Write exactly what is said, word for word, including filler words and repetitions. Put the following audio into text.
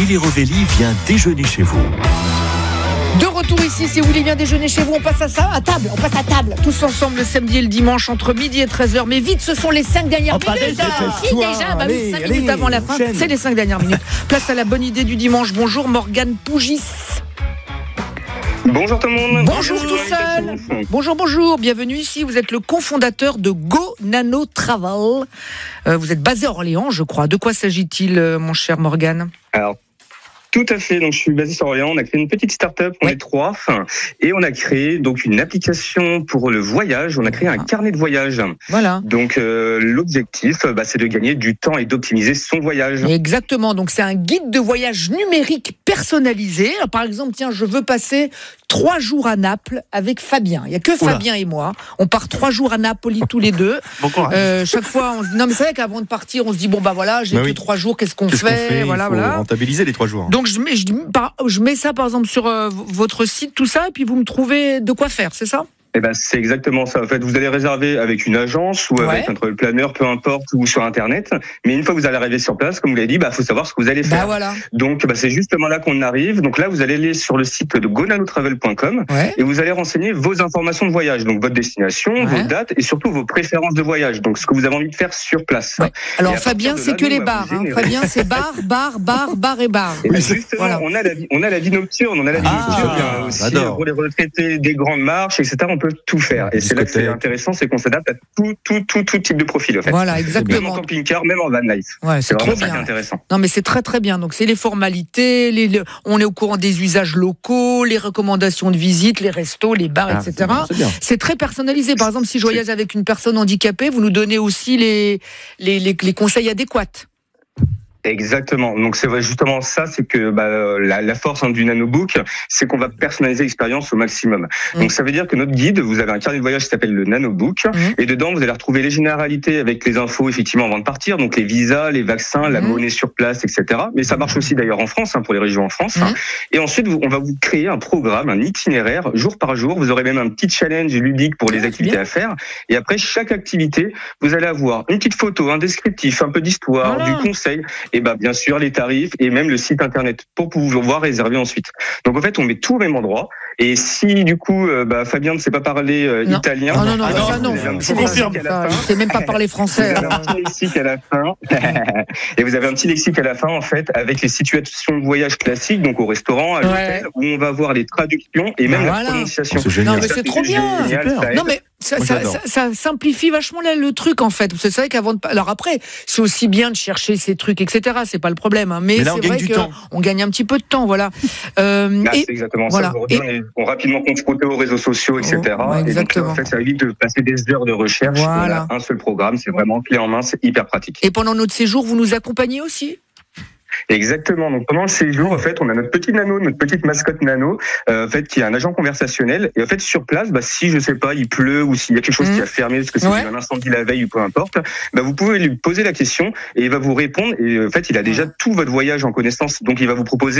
Willy Rovelli vient déjeuner chez vous. De retour ici, c'est Willy vient déjeuner chez vous. On passe à ça, à table, on passe à table. Tous ensemble le samedi et le dimanche entre midi et treize heures. Mais vite, ce sont les cinq dernières oh, minutes. Déjà, si, déjà, bah oui, cinq minutes avant la fin, chaîne. C'est les cinq dernières minutes. Place à la bonne idée du dimanche. Bonjour Morgane Pougis. Bonjour tout le monde. Bonjour tout seul. Bonjour, bonjour. Bienvenue ici. Vous êtes le cofondateur de Go Nano Travel. Euh, vous êtes basé à Orléans, je crois. De quoi s'agit-il, euh, mon cher Morgane ? Alors, tout à fait. Donc, je suis basé sur Orléans. On a créé une petite start-up. On ouais. est trois. Et on a créé donc une application pour le voyage. On a créé un carnet de voyage. Voilà. Donc, euh, l'objectif, bah, c'est de gagner du temps et d'optimiser son voyage. Exactement. Donc, c'est un guide de voyage numérique personnalisé. Alors, par exemple, tiens, je veux passer trois jours à Naples avec Fabien. Il n'y a que Oula. Fabien et moi. On part trois jours à Napoli tous les deux. Bon courage. Euh, chaque fois, on se dit, non, mais c'est vrai qu'avant de partir, on se dit, bon, bah voilà, j'ai bah que oui. trois jours, qu'est-ce qu'on Qu'est-ce fait, qu'on fait voilà, Il faut voilà. rentabiliser les trois jours. Donc, je mets, je, par- je mets ça, par exemple, sur euh, votre site, tout ça, et puis vous me trouvez de quoi faire, c'est ça ? Eh ben, c'est exactement ça. En fait, vous allez réserver avec une agence ou avec Ouais. un travel planner, peu importe, ou sur Internet. Mais une fois que vous allez arriver sur place, comme vous l'avez dit, bah, faut savoir ce que vous allez faire. Bah voilà. Donc, bah, c'est justement là qu'on arrive. Donc là, vous allez aller sur le site de go nano travel point com Ouais. et vous allez renseigner vos informations de voyage. Donc, votre destination, Ouais. vos dates et surtout vos préférences de voyage. Donc, ce que vous avez envie de faire sur place. Ouais. Alors, Et à Fabien, partir de c'est là, que nous, les on va bars. vous Hein. générer. Fabien, c'est bar, bar, bar, bar et bar. Et ben, Oui. justement, Voilà. on a la vie, on a la vie nocturne, on a la vie Ah, nocturne, il y a aussi j'adore. pour les retraités des grandes marches, et cetera. On peut tout faire. Et c'est là que c'est Discothèque. intéressant, c'est qu'on s'adapte à tout, tout, tout, tout type de profil, en fait. Voilà, Même en exactement. camping-car, même en van life. Ouais, c'est C'est trop vraiment ça qui est bien. intéressant. Non, mais c'est très très bien. Donc, c'est les formalités, les, le- on est au courant des usages locaux, les recommandations de visite, les restos, les bars, Ah, et cetera. c'est bien. C'est très personnalisé. Par exemple, si je voyage avec une personne handicapée, vous nous donnez aussi les, les, les, les conseils adéquats. Exactement. Donc c'est vrai justement ça, c'est que bah, la, la force hein, du nanobook, c'est qu'on va personnaliser l'expérience au maximum. Mmh. Donc ça veut dire que notre guide, vous avez un carnet de voyage qui s'appelle le nanobook, Mmh. et dedans vous allez retrouver les généralités avec les infos effectivement avant de partir, donc les visas, les vaccins, la Mmh. monnaie sur place, et cetera. Mais ça marche aussi d'ailleurs en France, hein, pour les régions en France. Mmh. Hein. Et ensuite vous- on va vous créer un programme, un itinéraire jour par jour. Vous aurez même un petit challenge ludique pour les Ah, activités bien. à faire. Et après chaque activité, vous allez avoir une petite photo, un descriptif, un peu d'histoire, Voilà. du conseil, et ben bien sûr les tarifs et même le site internet pour pouvoir réserver ensuite. Donc en fait, on met tout au même endroit. Et si du coup, euh, bah, Fabien ne sait pas parler euh, Non. italien, Non, non, non, ah bah, ça non. vous avez un Je petit confirme. lexique à la Ça, fin. je sais même pas parler Vous français. avez alors. un petit lexique à la fin. Et vous avez un petit lexique à la fin, en fait, avec les situations de voyage classiques, donc au restaurant, à l'hôtel, où on va voir les traductions et même Bah, la voilà. prononciation. Oh, c'est génial. Non, mais c'est trop bien. Génial, Super. ça aide. Non mais ça, Moi, ça, j'adore. ça- ça simplifie vachement là, le truc en fait. Parce que c'est vrai qu'avant de... Alors après, c'est aussi bien de chercher ces trucs, et cetera. C'est pas le problème. Hein. Mais, Mais là, on c'est gagne vrai du que temps. on gagne un petit peu de temps, voilà. Euh, Ah, et... c'est exactement voilà. ça. Aujourd'hui, Et- on est on est rapidement confronté aux réseaux sociaux, et cetera. Ouais, et donc, exactement. en fait, ça évite de passer des heures de recherche. Voilà. On a un seul programme, c'est vraiment clé en main, c'est hyper pratique. Et pendant notre séjour, vous nous accompagnez aussi ? Exactement. Donc pendant le séjour, en fait, on a notre petit nano, notre petite mascotte nano, euh, en fait, qui est un agent conversationnel. Et en fait, sur place, bah, si je sais pas, il pleut ou s'il y a quelque chose Mmh. qui a fermé parce que c'est Ouais. un incendie la veille ou peu importe, bah, vous pouvez lui poser la question et il va vous répondre. Et en fait, il a déjà tout votre voyage en connaissance, donc il va vous proposer